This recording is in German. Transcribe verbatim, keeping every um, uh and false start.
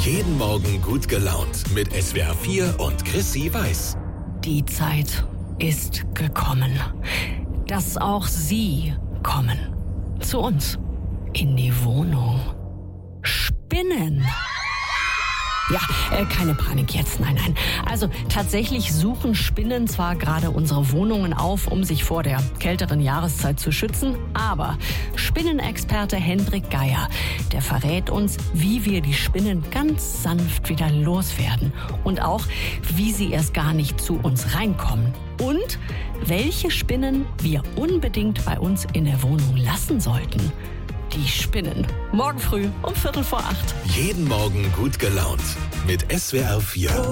Jeden Morgen gut gelaunt mit S W R vier und Chrissy Weiß. Die Zeit ist gekommen, dass auch Sie kommen. Zu uns. In die Wohnung. Spinnen. Ja, äh, keine Panik jetzt, nein, nein. Also tatsächlich suchen Spinnen zwar gerade unsere Wohnungen auf, um sich vor der kälteren Jahreszeit zu schützen, aber Spinnenexperte Hendrik Geier, der verrät uns, wie wir die Spinnen ganz sanft wieder loswerden und auch, wie sie erst gar nicht zu uns reinkommen und welche Spinnen wir unbedingt bei uns in der Wohnung lassen sollten. Die Spinnen. Morgen früh um Viertel vor acht. Jeden Morgen gut gelaunt mit S W R vier.